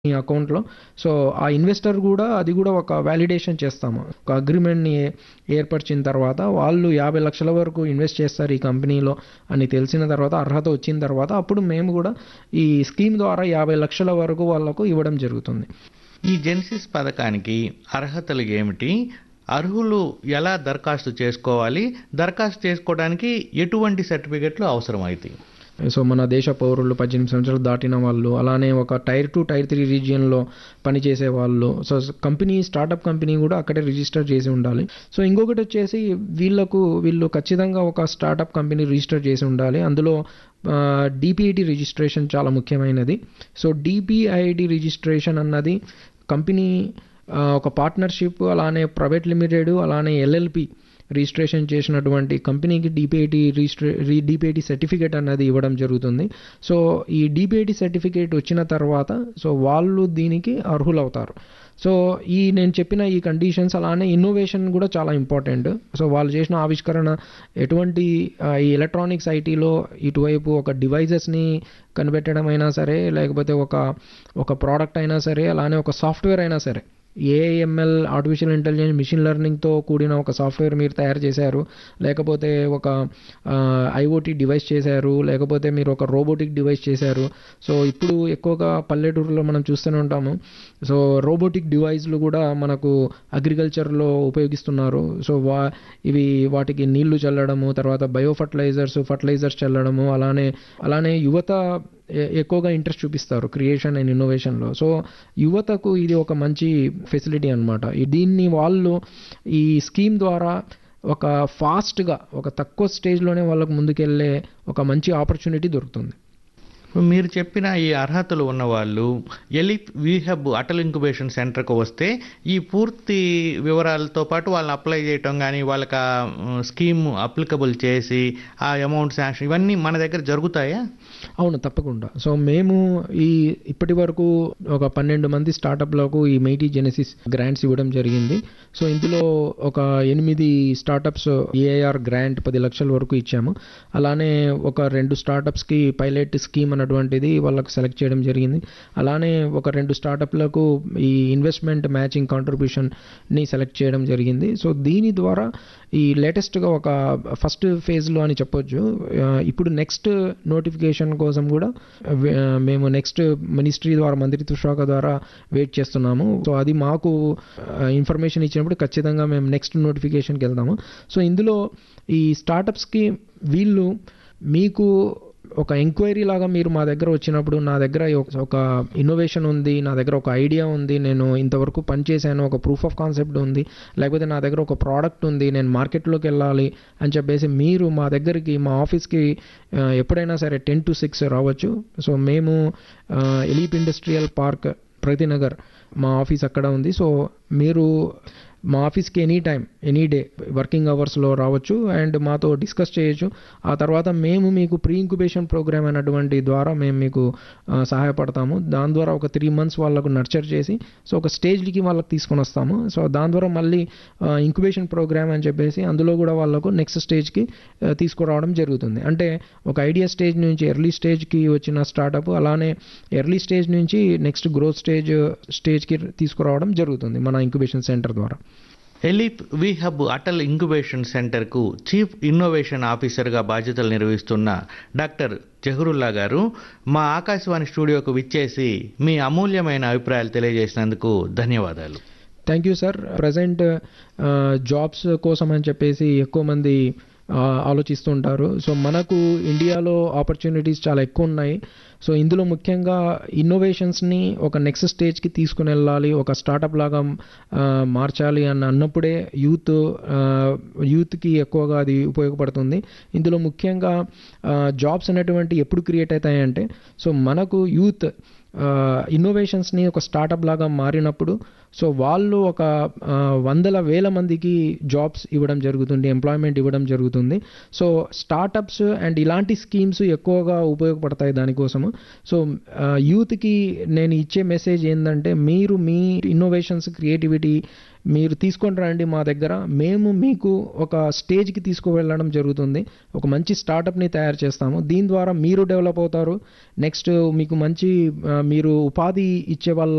మీ అకౌంట్‌లో. సో, ఆ ఇన్వెస్టర్ గూడా అది గూడా ఒక వాలిడేషన్ చేస్తాము. ఒక అగ్రీమెంట్‌ని ఏర్పరిచిన తర్వాత వాళ్ళు 50,00,000 వరకు ఇన్వెస్ట్ చేస్తారు ఈ కంపెనీలో అని తెలిసిన తర్వాత, అర్హత వచ్చిన తర్వాత అప్పుడు మేము గూడా ఈ స్కీమ్ ద్వారా 50,00,000 వరకు వాళ్ళకు ఇవ్వడం జరుగుతుంది. ఈ జెన్సిస్ పథకానికి అర్హతలు ఏమిటి? అర్హులు ఎలా దరఖాస్తు చేసుకోవాలి? దరఖాస్తు చేసుకోవడానికి ఎటువంటి సర్టిఫికెట్లు అవసరమవుతాయి? సో, మన దేశ పౌరులు 18 సంవత్సరాలు దాటిన వాళ్ళు, అలానే ఒక టైర్ 2, టైర్ 3 రీజియన్‌లో పనిచేసే వాళ్ళు. సో, స్టార్టప్ కంపెనీ గూడా అక్కడే రిజిస్టర్ చేసి ఉండాలి. సో, ఇంకొకటొచ్చేసి వీళ్ళు ఖచ్చితంగా ఒక స్టార్టప్ కంపెనీ రిజిస్టర్ చేసి ఉండాలి. అందులో డీపీఐటీ రిజిస్ట్రేషన్ చాలా ముఖ్యమైనది. సో, డీపీఐటీ రిజిస్ట్రేషన్ అన్నది కంపెనీ ఒక పార్ట్నర్‌షిప్, అలానే ప్రైవేట్ లిమిటెడ్, అలానే ఎల్ఎల్‌పి రిజిస్ట్రేషన్ చేసినటువంటి కంపెనీకి డీపీఐటీ సర్టిఫికేట్ అన్నది ఇవ్వడం జరుగుతుంది. సో, ఈ డీపీఐటీ సర్టిఫికేట్ వచ్చిన తర్వాత సో, వాళ్ళు దీనికి అర్హులవుతారు. సో, నేను చెప్పిన ఈ కండిషన్స్, అలానే ఇన్నోవేషన్ కూడా చాలా ఇంపార్టెంట్. సో, వాళ్ళు చేసిన ఆవిష్కరణ ఎటువంటి ఈ ఎలక్ట్రానిక్స్ ఐటీలో ఇటువైపు ఒక డివైజెస్ని కనిపెట్టడం అయినా సరే, లేకపోతే ఒక ప్రోడక్ట్ అయినా సరే, అలానే ఒక సాఫ్ట్వేర్ అయినా సరే, ఏఐఎంఎల్, ఆర్టిఫిషియల్ ఇంటెలిజెన్స్, మిషన్ లెర్నింగ్తో కూడిన ఒక సాఫ్ట్వేర్ మీరు తయారు చేశారు, లేకపోతే ఒక ఐఓటీ డివైస్ చేశారు, లేకపోతే మీరు ఒక రోబోటిక్ డివైస్ చేశారు. సో, ఇప్పుడు ఎక్కువగా పల్లెటూరులో మనం చూస్తూనే ఉంటాము. సో, రోబోటిక్ డివైస్లు కూడా మనకు అగ్రికల్చర్లో ఉపయోగిస్తున్నారు. సో, వాటికి నీళ్లు చల్లడము, తర్వాత ఫర్టిలైజర్స్ చల్లడము, అలానే యువత ఎక్కువగా ఇంట్రెస్ట్ చూపిస్తారు క్రియేషన్ అండ్ ఇన్నోవేషన్లో. సో, యువతకు ఇది ఒక మంచి ఫెసిలిటీ అనమాట. దీన్ని వాళ్ళు ఈ స్కీమ్ ద్వారా ఒక ఫాస్ట్గా, ఒక తక్కువ స్టేజ్లోనే వాళ్ళకు ముందుకెళ్ళే ఒక మంచి ఆపర్చునిటీ దొరుకుతుంది. మీరు చెప్పిన ఈ అర్హతలు ఉన్నవాళ్ళు ఎలిప్ వీహబ్ అటల్ ఇంక్యుబేషన్ సెంటర్కు వస్తే ఈ పూర్తి వివరాలతో పాటు వాళ్ళని అప్లై చేయటం కానీ, వాళ్ళకి ఆ స్కీమ్ అప్లికబుల్ చేసి ఆ అమౌంట్ శాంక్షన్ ఇవన్నీ మన దగ్గర జరుగుతాయా? అవును, తప్పకుండా. సో, మేము ఇప్పటి వరకు ఒక 12 మంది స్టార్టప్లకు ఈ మైటీ జెనెసిస్ గ్రాంట్స్ ఇవ్వడం జరిగింది. సో, ఇందులో ఒక 8 స్టార్టప్స్ ఏఐఆర్ గ్రాంట్ 10 లక్షల వరకు ఇచ్చాము. అలానే ఒక 2 స్టార్టప్స్కి పైలట్ స్కీమ్ అన్నటువంటిది వాళ్ళకు సెలెక్ట్ చేయడం జరిగింది. అలానే ఒక 2 స్టార్టప్లకు ఈ ఇన్వెస్ట్మెంట్ మ్యాచింగ్ కాంట్రిబ్యూషన్ని సెలెక్ట్ చేయడం జరిగింది. సో, దీని ద్వారా ఈ లేటెస్ట్గా ఒక ఫస్ట్ ఫేజ్లో అని చెప్పొచ్చు. ఇప్పుడు నెక్స్ట్ నోటిఫికేషన్ కోసం కూడా మేము నెక్స్ట్ మినిస్ట్రీ ద్వారా, మంత్రిత్వ శాఖ ద్వారా వెయిట్ చేస్తున్నాము. సో, అది మాకు ఇన్ఫర్మేషన్ ఇచ్చినప్పుడు ఖచ్చితంగా మేము నెక్స్ట్ నోటిఫికేషన్కి వెళ్తాము. సో, ఇందులో ఈ స్టార్టప్స్కి వీళ్ళు మీకు ఒక ఎంక్వైరీ లాగా మీరు మా దగ్గర వచ్చినప్పుడు, నా దగ్గర ఒక ఇన్నోవేషన్ ఉంది, నా దగ్గర ఒక ఐడియా ఉంది, నేను ఇంతవరకు పనిచేశాను, ఒక ప్రూఫ్ ఆఫ్ కాన్సెప్ట్ ఉంది, లేకపోతే నా దగ్గర ఒక ప్రోడక్ట్ ఉంది, నేను మార్కెట్లోకి వెళ్ళాలి అని చెప్పేసి మీరు మా దగ్గరికి, మా ఆఫీస్కి ఎప్పుడైనా సరే 10 to 6 రావచ్చు. సో, మేము ఎలీప్ ఇండస్ట్రియల్ పార్క్, ప్రగతినగర్ మా ఆఫీస్ అక్కడ ఉంది. సో, మీరు మా ఆఫీస్కి any time, any day working అవర్స్లో రావచ్చు అండ్ మాతో డిస్కస్ చేయొచ్చు. ఆ తర్వాత మేము మీకు ప్రీ ఇంక్యుబేషన్ ప్రోగ్రామ్ అనేటువంటి ద్వారా మేము మీకు సహాయపడతాము. దాని ద్వారా ఒక 3 months వాళ్ళకు నర్చర్ చేసి, సో, ఒక స్టేజ్కి వాళ్ళకి తీసుకొని వస్తాము. సో, దాని ద్వారా మళ్ళీ ఇంక్యుబేషన్ ప్రోగ్రామ్ అని చెప్పేసి అందులో కూడా వాళ్ళకు నెక్స్ట్ స్టేజ్కి తీసుకురావడం జరుగుతుంది. అంటే ఒక ఐడియా స్టేజ్ నుంచి ఎర్లీ స్టేజ్కి వచ్చిన స్టార్టప్, అలానే ఎర్లీ స్టేజ్ నుంచి నెక్స్ట్ గ్రోత్ స్టేజ్కి తీసుకురావడం జరుగుతుంది మన ఇంక్యుబేషన్ సెంటర్ ద్వారా. ఎలిప్ వీహబ్ అటల్ ఇంక్యుబేషన్ సెంటర్కు చీఫ్ ఇన్నోవేషన్ ఆఫీసర్గా బాధ్యతలు నిర్వహిస్తున్న డాక్టర్ జహరుల్లా గారు మా ఆకాశవాణి స్టూడియోకు విచ్చేసి మీ అమూల్యమైన అభిప్రాయాలు తెలియజేసినందుకు ధన్యవాదాలు. Thank you sir. Present jobs కోసం అని చెప్పేసి ఎక్కువ మంది ఆలోచిస్తుంటారు. సో, మనకు ఇండియాలో ఆపర్చునిటీస్ చాలా ఎక్కువ ఉన్నాయి. సో, ఇందులో ముఖ్యంగా ఇన్నోవేషన్స్ని ఒక నెక్స్ట్ స్టేజ్కి తీసుకుని వెళ్ళాలి, ఒక స్టార్టప్ లాగా మార్చాలి అన్నప్పుడే యూత్కి ఎక్కువగా అది ఉపయోగపడుతుంది. ఇందులో ముఖ్యంగా జాబ్స్ అనేటువంటి ఎప్పుడు క్రియేట్ అవుతాయంటే, సో, మనకు యూత్ ఇన్నోవేషన్స్ని ఒక స్టార్టప్ లాగా మారినప్పుడు, సో, వాళ్ళు ఒక 100,000 మందికి జాబ్స్ ఇవ్వడం జరుగుతుంది, ఎంప్లాయ్మెంట్ ఇవ్వడం జరుగుతుంది. సో, స్టార్టప్స్ అండ్ ఇలాంటి స్కీమ్స్ ఎక్కువగా ఉపయోగపడతాయి దానికోసము. సో, యూత్కి నేను ఇచ్చే మెసేజ్ ఏంటంటే, మీరు మీ ఇన్నోవేషన్స్, క్రియేటివిటీ మీరు తీసుకొని రండి మా దగ్గర, మేము మీకు ఒక స్టేజ్కి తీసుకువెళ్ళడం జరుగుతుంది, ఒక మంచి స్టార్టప్ని తయారు చేస్తాము. దీని ద్వారా మీరు డెవలప్ అవుతారు, నెక్స్ట్ మీకు మంచి మీరు ఉపాధి ఇచ్చే వాళ్ళ